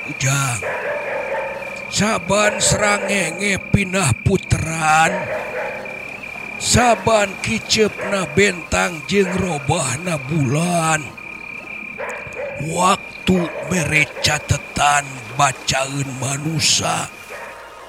ujang saban serangenge pindah puteran saban kicepna bentang jeung robahna bulan waktu mere catetan bacaeun manusia